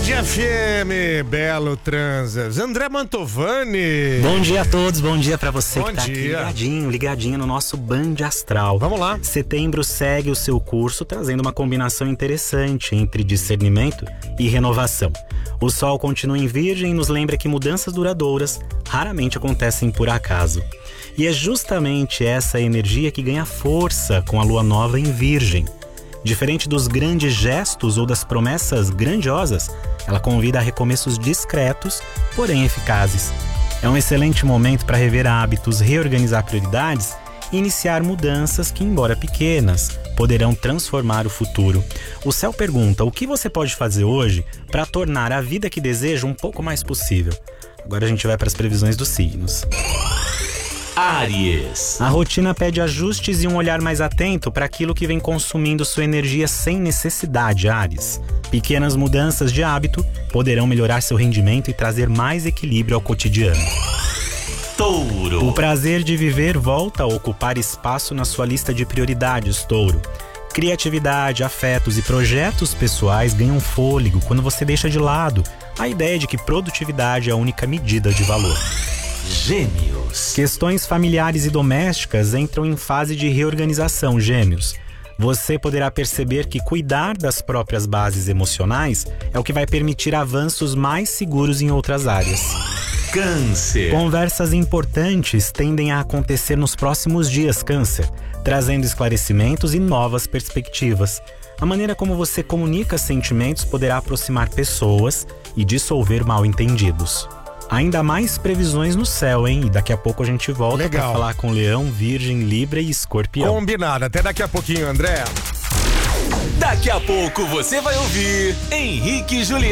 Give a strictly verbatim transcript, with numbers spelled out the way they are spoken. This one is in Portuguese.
F M, Belo Transas. André Mantovani. Bom dia a todos, bom dia pra você bom que tá dia. aqui ligadinho, ligadinho no nosso Band Astral. Vamos lá. Setembro segue o seu curso, trazendo uma combinação interessante entre discernimento e renovação. O Sol continua em Virgem e nos lembra que mudanças duradouras raramente acontecem por acaso. E é justamente essa energia que ganha força com a Lua Nova em Virgem. Diferente dos grandes gestos ou das promessas grandiosas, ela convida a recomeços discretos, porém eficazes. É um excelente momento para rever hábitos, reorganizar prioridades e iniciar mudanças que, embora pequenas, poderão transformar o futuro. O céu pergunta: o que você pode fazer hoje para tornar a vida que deseja um pouco mais possível? Agora a gente vai para as previsões dos signos. Áries. A rotina pede ajustes e um olhar mais atento para aquilo que vem consumindo sua energia sem necessidade, Áries. Pequenas mudanças de hábito poderão melhorar seu rendimento e trazer mais equilíbrio ao cotidiano. Touro. O prazer de viver volta a ocupar espaço na sua lista de prioridades, Touro. Criatividade, afetos e projetos pessoais ganham fôlego quando você deixa de lado a ideia de que produtividade é a única medida de valor. Gêmeos. Questões familiares e domésticas entram em fase de reorganização, Gêmeos. Você poderá perceber que cuidar das próprias bases emocionais é o que vai permitir avanços mais seguros em outras áreas. Câncer. Conversas importantes tendem a acontecer nos próximos dias, Câncer, trazendo esclarecimentos e novas perspectivas. A maneira como você comunica sentimentos poderá aproximar pessoas e dissolver mal-entendidos. Ainda mais previsões no céu, hein? E daqui a pouco a gente volta para falar com Leão, Virgem, Libra e Escorpião. Combinado. Até daqui a pouquinho, André. Daqui a pouco você vai ouvir Henrique e Juliano.